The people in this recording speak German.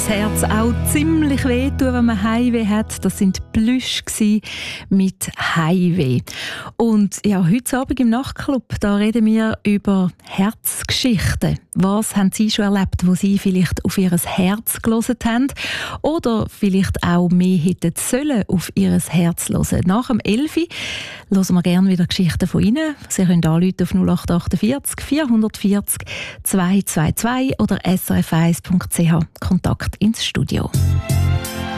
Herz auch ziemlich wehtun, wenn man Heimweh hat. Das sind Plüsch mit Heimweh. Und ja, heute Abend im Nachtclub, da reden wir über Herzgeschichten. Was haben Sie schon erlebt, wo Sie vielleicht auf Ihr Herz gehört haben? Oder vielleicht auch mehr hätten sollen auf Ihr Herz hören. Nach dem 11 hören wir gerne wieder Geschichten von Ihnen. Sie können anrufen auf 0848 440 222 oder srf1.ch. Kontakt ins Studio.